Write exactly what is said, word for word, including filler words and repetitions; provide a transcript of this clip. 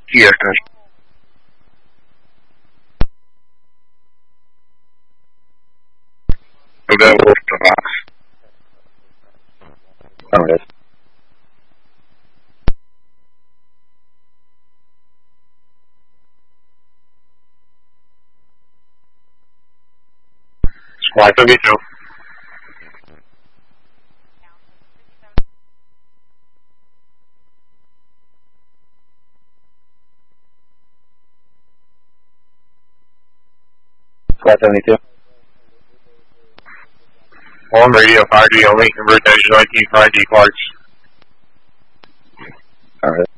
Yes, sir. So that was the box. Alright. Squad thirty-two. Squad seventy-two. On radio, five D only. Convert to nineteen five D Clarks. Alright.